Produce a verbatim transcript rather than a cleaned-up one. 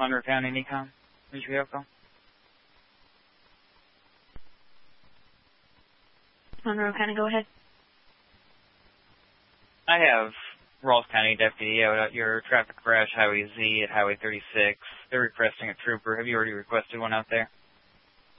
Monroe County, Necom. Where's your vehicle? Monroe County, go ahead. I have Rawls County deputy out at your traffic crash, Highway Z at Highway thirty-six. They're requesting a trooper. Have you already requested one out there?